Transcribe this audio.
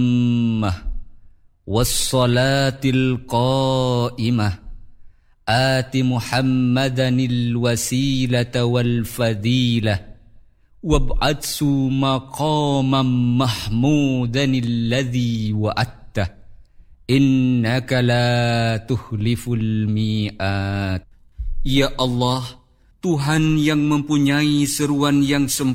والصلاة القائمة آت محمدا الوسيلة والفضيلة وابعثه مقاما محمودا الذي وعدته إنك لا تخلف الميعاد. Ya Allah, Tuhan yang mempunyai seruan yang sempurna,